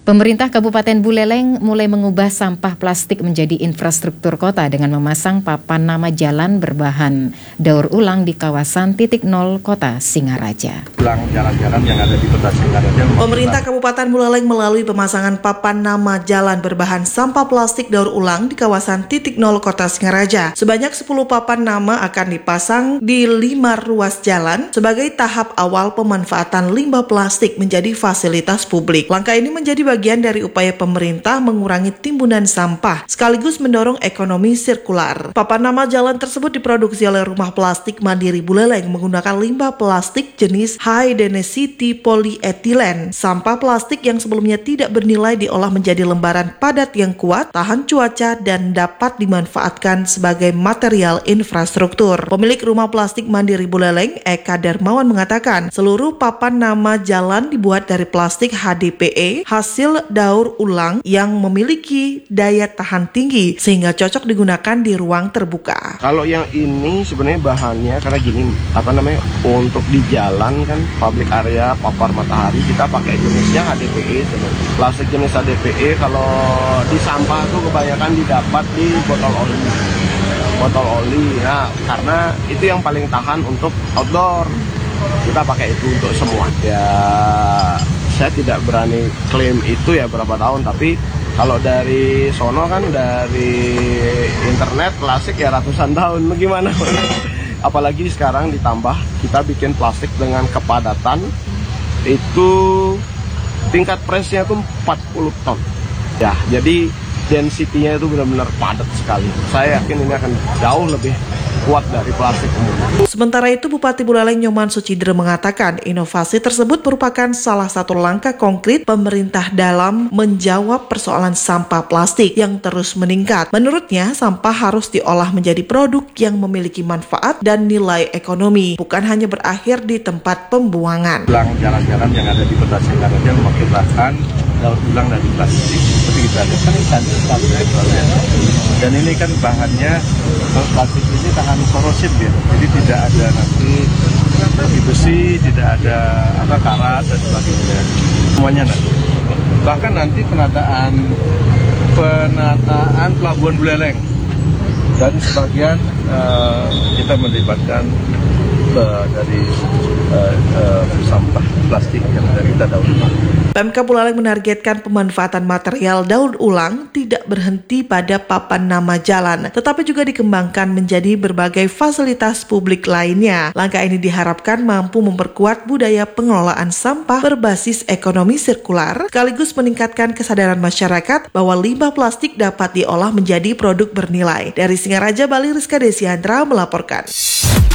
Pemerintah Kabupaten Buleleng mulai mengubah sampah plastik menjadi infrastruktur kota dengan memasang papan nama jalan berbahan daur ulang di kawasan titik nol Kota Singaraja. Jalan-jalan yang ada di Kota Singaraja. Pemerintah Kabupaten Buleleng melalui pemasangan papan nama jalan berbahan sampah plastik daur ulang di kawasan titik nol Kota Singaraja. Sebanyak 10 papan nama akan dipasang di 5 ruas jalan sebagai tahap awal pemanfaatan limbah plastik menjadi fasilitas publik. Langkah ini menjadi bagian dari upaya pemerintah mengurangi timbunan sampah sekaligus mendorong ekonomi sirkular. Papan nama jalan tersebut diproduksi oleh Rumah Plastik Mandiri Buleleng menggunakan limbah plastik jenis high density polyethylene. Sampah plastik yang sebelumnya tidak bernilai diolah menjadi lembaran padat yang kuat, tahan cuaca dan dapat dimanfaatkan sebagai material infrastruktur. Pemilik Rumah Plastik Mandiri Buleleng, Eka Darmawan mengatakan, seluruh papan nama jalan dibuat dari plastik HDPE hasil daur ulang yang memiliki daya tahan tinggi sehingga cocok digunakan di ruang terbuka. Kalau yang ini sebenarnya bahannya karena gini, untuk di jalan kan public area, papar matahari, kita pakai jenisnya HDPE. Plastik jenis HDPE kalau di sampah tuh kebanyakan didapat di botol oli. Nah, karena itu yang paling tahan untuk outdoor. Kita pakai itu untuk semua. Ya, saya tidak berani klaim itu ya berapa tahun, tapi kalau dari sono kan, dari internet plastik ya ratusan tahun, gimana? Apalagi sekarang ditambah kita bikin plastik dengan kepadatan itu tingkat presnya itu 40 ton. Ya, jadi density-nya itu benar-benar padat sekali. Saya yakin ini akan jauh lebih kuat dari plastik umum. Sementara itu, Bupati Buleleng Nyoman Sucidre mengatakan inovasi tersebut merupakan salah satu langkah konkret pemerintah dalam menjawab persoalan sampah plastik yang terus meningkat. Menurutnya, sampah harus diolah menjadi produk yang memiliki manfaat dan nilai ekonomi, bukan hanya berakhir di tempat pembuangan. Jalan-jalan yang ada di Kota Singaraja memakai bahan daur ulang dari plastik. Seperti kita lihat kan ini dan ini kan bahannya, plastik ini tahan korosif ya, jadi tidak ada nanti besi, tidak ada karat dan sebagainya, semuanya nanti. Bahkan nanti penataan Pelabuhan Buleleng dan sebagian kita melibatkan dari sampah plastik yang dari kita daur ulang. Pemkab Buleleng menargetkan pemanfaatan material daur ulang tidak berhenti pada papan nama jalan, tetapi juga dikembangkan menjadi berbagai fasilitas publik lainnya. Langkah ini diharapkan mampu memperkuat budaya pengelolaan sampah berbasis ekonomi sirkular, sekaligus meningkatkan kesadaran masyarakat bahwa limbah plastik dapat diolah menjadi produk bernilai. Dari Singaraja, Bali, Rizka Desiandra melaporkan.